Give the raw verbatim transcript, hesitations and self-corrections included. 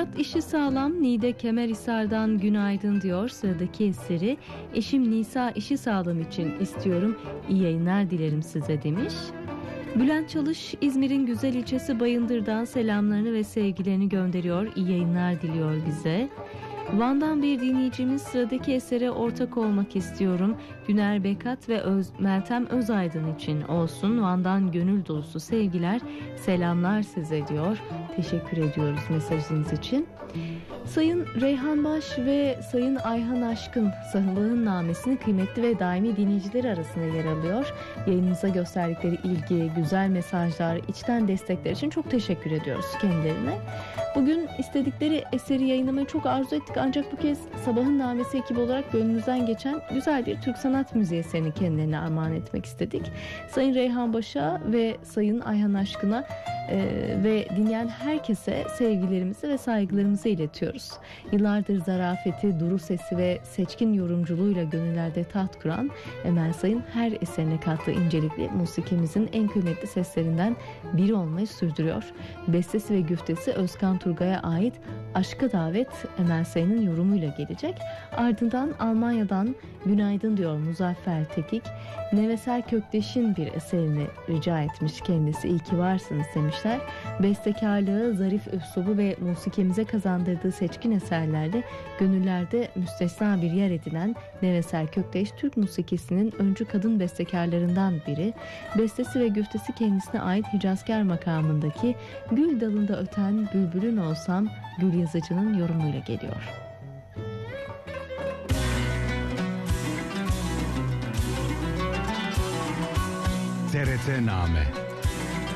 Murat işi sağlam, Nide Kemerhisar'dan günaydın diyor. Sıradaki eseri eşim Nisa işi sağlam için istiyorum. İyi yayınlar dilerim size demiş. Bülent Çalış İzmir'in güzel ilçesi Bayındır'dan selamlarını ve sevgilerini gönderiyor. İyi yayınlar diliyor bize. Van'dan bir dinleyicimiz sıradaki esere ortak olmak istiyorum. Güner Bekat ve Öz, Meltem Özaydın için olsun. Van'dan gönül dolusu sevgiler, selamlar size diyor. Teşekkür ediyoruz mesajınız için. Sayın Reyhan Baş ve Sayın Ayhan Aşkın Sağlığın namesini kıymetli ve daimi dinleyicileri arasında yer alıyor. Yayınımıza gösterdikleri ilgi, güzel mesajlar, içten destekler için çok teşekkür ediyoruz kendilerine. Bugün istedikleri eseri yayınlamayı çok arzu ettik ancak bu kez Sabahın Namesi ekibi olarak gönlümüzden geçen güzel bir Türk sanat müziği eserini kendilerine armağan etmek istedik. Sayın Reyhan Baş'a ve Sayın Ayhan Aşkın'a e, ve dinleyen herkese sevgilerimizi ve saygılarımızı iletiyoruz. Yıllardır zarafeti, duru sesi ve seçkin yorumculuğuyla gönüllerde taht kuran Emel Sayın her eserine kattığı incelikli musikimizin en kıymetli seslerinden biri olmayı sürdürüyor. Bestesi ve güftesi Özkan Turgay'a ait Aşka Davet Emel Sayın'ın yorumuyla gelecek. Ardından Almanya'dan günaydın diyor Muzaffer Tekik. Neveser Kökteş'in bir eserini rica etmiş kendisi. İyi ki varsınız demişler. Bestekarlığı, zarif üslubu ve musikimize kazandırdığı seçkin eserlerle gönüllerde müstesna bir yer edinen Neveser Kökteş, Türk musikisinin öncü kadın bestekarlarından biri. Bestesi ve güftesi kendisine ait Hicazkar makamındaki Gül dalında öten bülbülün olsam Gül Yazıcı'nın yorumuyla geliyor. T R T Name.